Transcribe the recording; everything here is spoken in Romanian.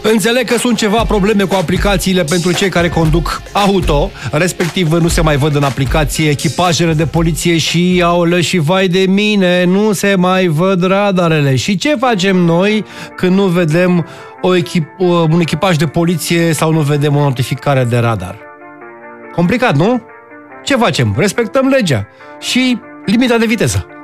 Înțeleg că sunt ceva probleme cu aplicațiile pentru cei care conduc auto, respectiv nu se mai văd în aplicație echipajele de poliție și aolă și vai de mine, nu se mai văd radarele. Și ce facem noi când nu vedem un echipaj de poliție sau nu vedem o notificare de radar? Complicat, nu? Ce facem? Respectăm legea și limita de viteză.